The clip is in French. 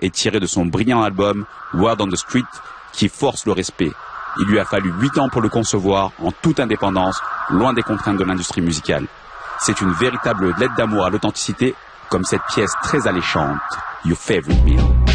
est tiré de son brillant album Word on the Street qui force le respect. Il lui a fallu 8 ans pour le concevoir en toute indépendance, loin des contraintes de l'industrie musicale. C'est une véritable lettre d'amour à l'authenticité, comme cette pièce très alléchante, Your Favorite Meal.